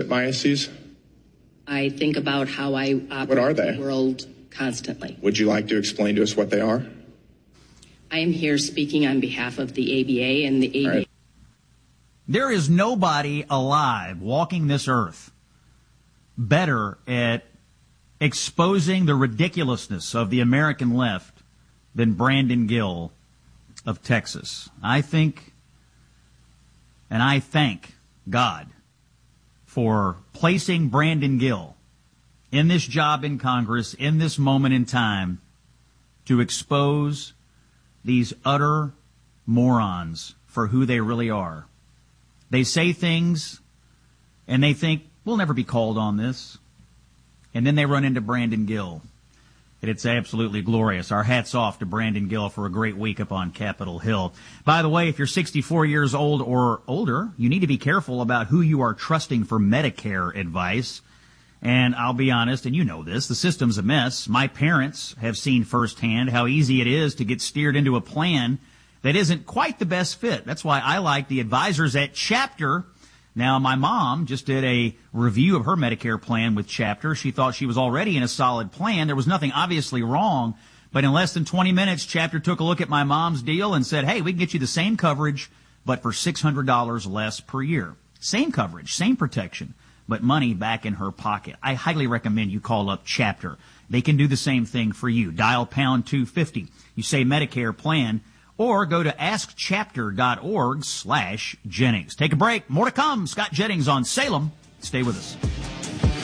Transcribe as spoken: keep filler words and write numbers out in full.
biases? I think about how I operate What are they? the world constantly. Would you like to explain to us what they are? I am here speaking on behalf of the A B A and the A B A. All right. There is nobody alive walking this earth better at exposing the ridiculousness of the American left than Brandon Gill of Texas. I think, and I thank God for placing Brandon Gill in this job in Congress, in this moment in time, to expose these utter morons for who they really are. They say things, and they think, we'll never be called on this. And then they run into Brandon Gill. And it's absolutely glorious. Our hats off to Brandon Gill for a great week up on Capitol Hill. By the way, if you're sixty-four years old or older, you need to be careful about who you are trusting for Medicare advice. And I'll be honest, and you know this, the system's a mess. My parents have seen firsthand how easy it is to get steered into a plan that isn't quite the best fit. That's why I like the advisors at Chapter. Now, my mom just did a review of her Medicare plan with Chapter. She thought she was already in a solid plan. There was nothing obviously wrong. But in less than twenty minutes, Chapter took a look at my mom's deal and said, hey, we can get you the same coverage, but for six hundred dollars less per year. Same coverage, same protection, but money back in her pocket. I highly recommend you call up Chapter. They can do the same thing for you. Dial pound two fifty. You say Medicare plan, or go to askchapter.org slash Jennings. Take a break. More to come. Scott Jennings on Salem. Stay with us.